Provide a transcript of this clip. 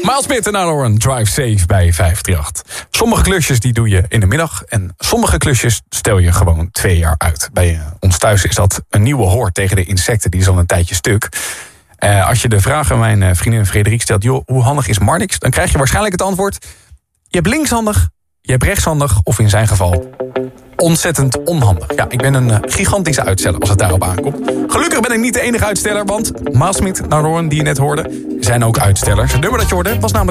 Miles Smith en Lauren, Drive Safe bij 538. Sommige klusjes die doe je in de middag en sommige klusjes stel je gewoon 2 jaar uit. Bij ons thuis is dat een nieuwe hoort tegen de insecten, die is al een tijdje stuk. Als je de vraag aan mijn vriendin Frederik stelt, joh, hoe handig is Marnix? Dan krijg je waarschijnlijk het antwoord, je hebt linkshandig, je hebt rechtshandig of in zijn geval ontzettend onhandig. Ja, ik ben een gigantische uitsteller als het daarop aankomt. Gelukkig ben ik niet de enige uitsteller, want Miles Smith en Lauren die je net hoorde zijn ook uitstellers. Het nummer dat je hoorde was namelijk